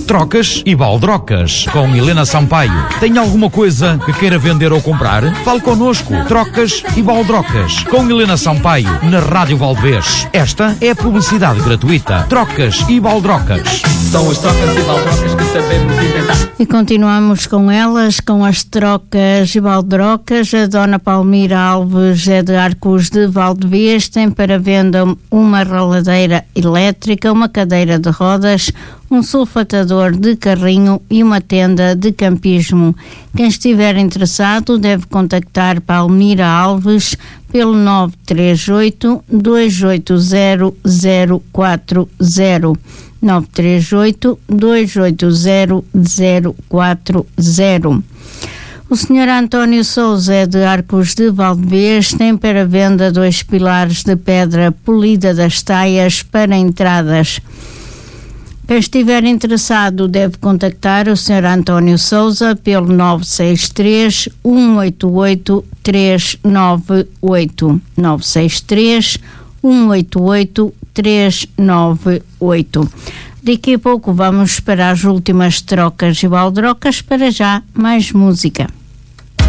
Trocas e baldrocas com Helena Sampaio. Tem alguma coisa que queira vender ou comprar? Fale connosco. Trocas e baldrocas com Helena Sampaio na Rádio Valdevez. Esta é a publicidade gratuita. Trocas e baldrocas. São as trocas e baldrocas que sabemos inventar. E continuamos com elas, com as trocas e baldrocas. A dona Palmira Alves é de Arcos de Valdevez, tem para venda uma raladeira elétrica, uma cadeira de rodas, um sulfatador de carrinho e uma tenda de campismo. Quem estiver interessado deve contactar Palmira Alves pelo 938 280 040. 938 280 040. O Sr. António Sousa é de Arcos de Valdevez, tem para venda 2 pilares de pedra polida das taias para entradas. Quem estiver interessado deve contactar o Sr. António Sousa pelo 963 188 398. 963 188 398. Daqui a pouco vamos para as últimas trocas e baldrocas. Para já, mais música.